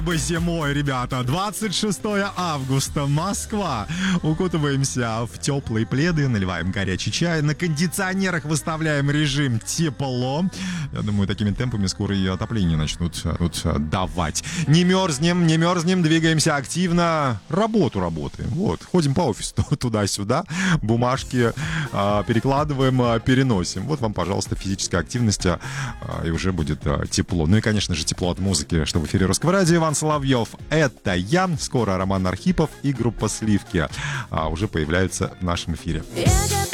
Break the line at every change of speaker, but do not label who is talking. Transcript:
Зимой, ребята, 26 августа, Москва. Укутываемся в теплые пледы, наливаем горячий чай, на кондиционерах выставляем режим тепло. Я думаю, такими темпами скоро и отопление начнут давать. Не мерзнем, двигаемся активно. Работу работаем. Вот, ходим по офису туда-сюда, бумажки перекладываем, переносим. Вот вам, пожалуйста, физическая активность, и уже будет тепло. Ну и, конечно же, тепло от музыки, что в эфире Русского радио. Иван Соловьев, это я. Скоро Роман Архипов и группа Сливки уже появляются в нашем эфире.